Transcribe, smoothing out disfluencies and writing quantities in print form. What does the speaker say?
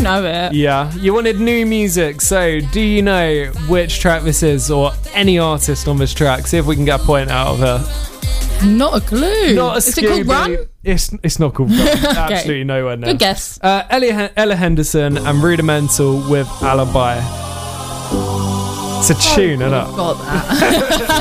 know it. Yeah, you wanted new music, so do you know which track this is or any artist on this track? See if we can get a point out of her. Not a clue. Not a Is it called Run? It's not called Run. Absolutely nowhere near. Good guess. Ella Henderson and Rudimental with Alibi. It's a tune, isn't it? Got that.